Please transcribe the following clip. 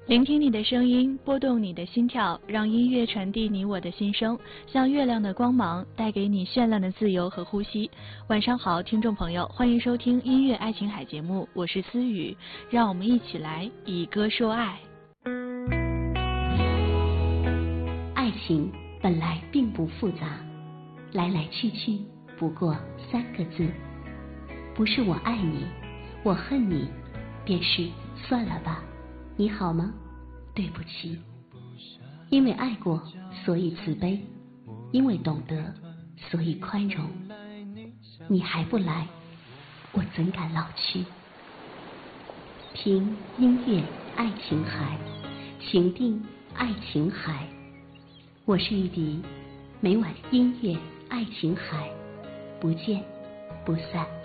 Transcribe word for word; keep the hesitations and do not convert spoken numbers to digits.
聆听你的声音，拨动你的心跳，让音乐传递你我的心声，像月亮的光芒，带给你绚烂的自由和呼吸。晚上好，听众朋友，欢迎收听音乐爱琴海节目，我是思雨，让我们一起来以歌说爱。 爱情本来并不复杂，来来去去不过三个字，不是我爱你，我恨你，便是算了吧，你好吗？对不起。因为爱过，所以慈悲；因为懂得，所以宽容。你还不来，我怎敢老去？听音乐爱琴海，情定爱琴海。我是玉笛，每晚音乐爱琴海，不见不散。